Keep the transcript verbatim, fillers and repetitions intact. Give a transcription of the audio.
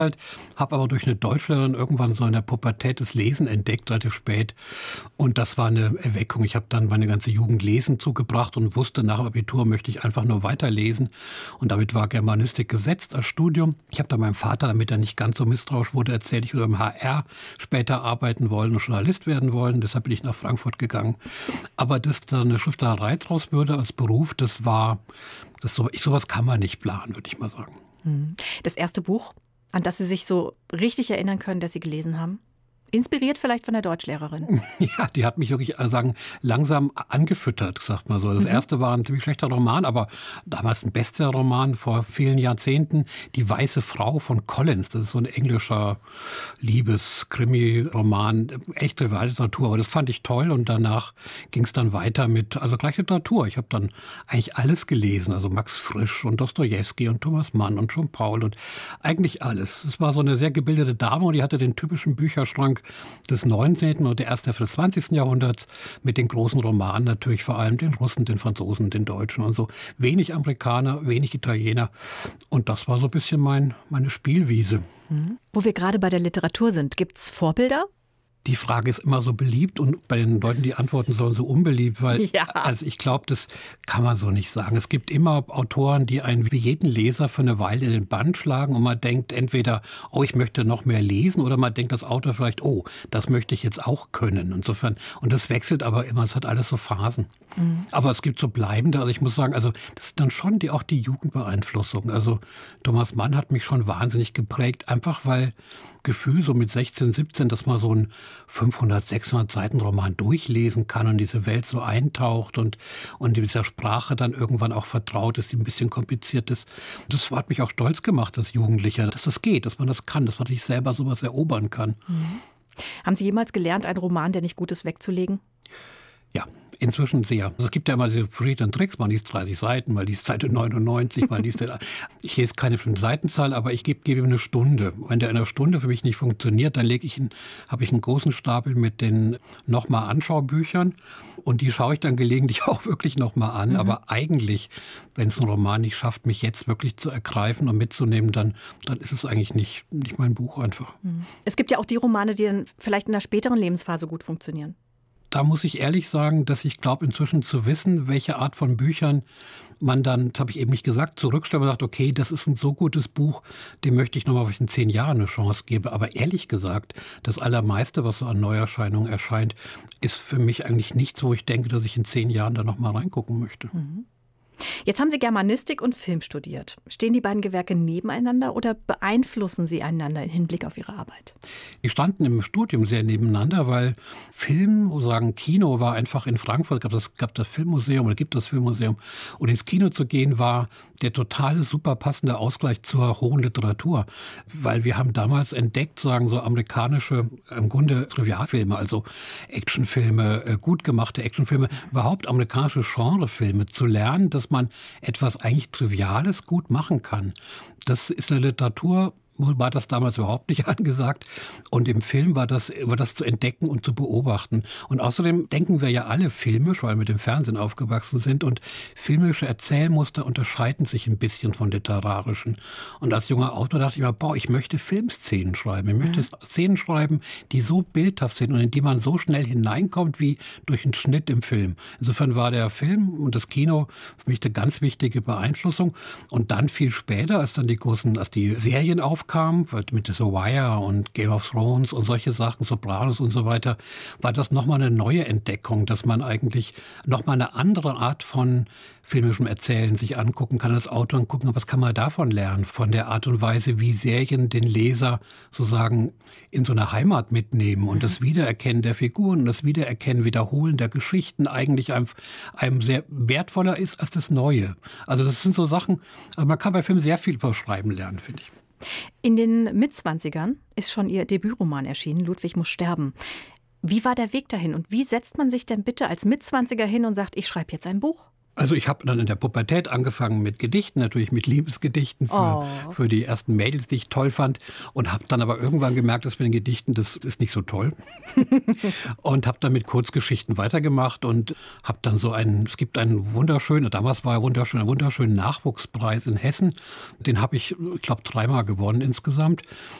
habe aber durch eine Deutschlehrerin irgendwann so in der Pubertät das Lesen entdeckt, relativ spät. Und das war eine Erweckung. Ich habe dann meine ganze Jugend Lesen zugebracht und wusste, nach dem Abitur möchte ich einfach nur weiterlesen. Und damit war Germanistik gesetzt als Studium. Ich habe dann meinem Vater, damit er nicht ganz so misstrauisch wurde, erzählt, ich würde im H R später arbeiten wollen und Journalist werden wollen. Deshalb bin ich nach Frankfurt gegangen. Aber dass da eine Schrifterei draus würde als Beruf, das war, das so, ich, sowas kann man nicht planen, würde ich mal sagen. Das erste Buch, an das Sie sich so richtig erinnern können, dass Sie gelesen haben? Inspiriert vielleicht von der Deutschlehrerin. Ja, die hat mich wirklich also sagen, langsam angefüttert, sagt man so. Das mhm. erste war ein ziemlich schlechter Roman, aber damals ein Bestseller-Roman vor vielen Jahrzehnten. Die weiße Frau von Collins. Das ist so ein englischer Liebes-Krimi-Roman. Echte Literatur, aber das fand ich toll. Und danach ging es dann weiter mit, also gleich Literatur. Ich habe dann eigentlich alles gelesen. Also Max Frisch und Dostojewski und Thomas Mann und Jean Paul und eigentlich alles. Es war so eine sehr gebildete Dame und die hatte den typischen Bücherschrank des neunzehnten und der erste Hälfte des zwanzigsten Jahrhunderts mit den großen Romanen, natürlich vor allem den Russen, den Franzosen, den Deutschen und so. Wenig Amerikaner, wenig Italiener. Und das war so ein bisschen mein, meine Spielwiese. Mhm. Wo wir gerade bei der Literatur sind, gibt es Vorbilder? Die Frage ist immer so beliebt und bei den Leuten, die antworten sollen, so unbeliebt, weil ja. also ich glaube, das kann man so nicht sagen. Es gibt immer Autoren, die einen wie jeden Leser für eine Weile in den Bann schlagen und man denkt entweder, oh, ich möchte noch mehr lesen oder man denkt, das Autor vielleicht, oh, das möchte ich jetzt auch können. Insofern, und das wechselt aber immer, es hat alles so Phasen. Mhm. Aber es gibt so bleibende, also ich muss sagen, also das ist dann schon die, auch die Jugendbeeinflussung. Also Thomas Mann hat mich schon wahnsinnig geprägt, einfach weil Gefühl, so mit sechzehn, siebzehn, dass man so einen fünfhundert, sechshundert Seiten Roman durchlesen kann und diese Welt so eintaucht und, und dieser Sprache dann irgendwann auch vertraut ist, die ein bisschen kompliziert ist. Das hat mich auch stolz gemacht als Jugendlicher, dass das geht, dass man das kann, dass man sich selber sowas erobern kann. Mhm. Haben Sie jemals gelernt, einen Roman, der nicht gut ist, wegzulegen? Ja, inzwischen sehr. Also es gibt ja immer diese verschiedenen Tricks. Man liest dreißig Seiten, man liest Seite neunundneunzig, man liest... Ich lese keine Seitenzahl, aber ich gebe, gebe ihm eine Stunde. Wenn der in einer Stunde für mich nicht funktioniert, dann lege ich ihn, habe ich einen großen Stapel mit den nochmal Anschaubüchern und die schaue ich dann gelegentlich auch wirklich nochmal an. Mhm. Aber eigentlich, wenn es ein Roman nicht schafft, mich jetzt wirklich zu ergreifen und mitzunehmen, dann, dann ist es eigentlich nicht, nicht mein Buch einfach. Mhm. Es gibt ja auch die Romane, die dann vielleicht in der späteren Lebensphase gut funktionieren. Da muss ich ehrlich sagen, dass ich glaube, inzwischen zu wissen, welche Art von Büchern man dann, das habe ich eben nicht gesagt, zurückstellt und sagt, okay, das ist ein so gutes Buch, dem möchte ich nochmal in zehn Jahren eine Chance geben. Aber ehrlich gesagt, das Allermeiste, was so an Neuerscheinungen erscheint, ist für mich eigentlich nichts, wo ich denke, dass ich in zehn Jahren da nochmal reingucken möchte. Mhm. Jetzt haben Sie Germanistik und Film studiert. Stehen die beiden Gewerke nebeneinander oder beeinflussen sie einander im Hinblick auf Ihre Arbeit? Die standen im Studium sehr nebeneinander, weil Film, oder sagen Kino, war einfach in Frankfurt, gab das, gab das Filmmuseum oder gibt das Filmmuseum. Und ins Kino zu gehen war der totale, super passende Ausgleich zur hohen Literatur. Weil wir haben damals entdeckt, sagen so amerikanische, im Grunde Trivialfilme, also Actionfilme, gut gemachte Actionfilme, überhaupt amerikanische Genrefilme zu lernen, dass man etwas eigentlich Triviales gut machen kann. Das ist eine Literatur, war das damals überhaupt nicht angesagt. Und im Film war das, war das zu entdecken und zu beobachten. Und außerdem denken wir ja alle filmisch, weil wir mit dem Fernsehen aufgewachsen sind. Und filmische Erzählmuster unterscheiden sich ein bisschen von literarischen. Und als junger Autor dachte ich mir, boah, ich möchte Filmszenen schreiben. Ich möchte ja. Szenen schreiben, die so bildhaft sind und in die man so schnell hineinkommt wie durch einen Schnitt im Film. Insofern war der Film und das Kino für mich eine ganz wichtige Beeinflussung. Und dann viel später, als dann die großen, als die Serien aufkamen, kam, mit The Wire und Game of Thrones und solche Sachen, Sopranos und so weiter, war das nochmal eine neue Entdeckung, dass man eigentlich nochmal eine andere Art von filmischem Erzählen sich angucken kann als Autor und gucken, was kann man davon lernen, von der Art und Weise, wie Serien den Leser sozusagen in so eine Heimat mitnehmen und das Wiedererkennen der Figuren und das Wiedererkennen, Wiederholen der Geschichten eigentlich einem, einem sehr wertvoller ist als das Neue. Also das sind so Sachen, also man kann bei Filmen sehr viel über Schreiben lernen, finde ich. In den Mitzwanzigern ist schon Ihr Debütroman erschienen, Ludwig muss sterben. Wie war der Weg dahin und wie setzt man sich denn bitte als Mitzwanziger hin und sagt, ich schreibe jetzt ein Buch? Also ich habe dann in der Pubertät angefangen mit Gedichten, natürlich mit Liebesgedichten für, Oh. für die ersten Mädels, die ich toll fand. Und habe dann aber irgendwann gemerkt, dass mit den Gedichten, das ist nicht so toll. Und habe dann mit Kurzgeschichten weitergemacht und habe dann so einen, es gibt einen wunderschönen, damals war er wunderschön, einen wunderschönen Nachwuchspreis in Hessen. Den habe ich, ich glaube, dreimal gewonnen insgesamt.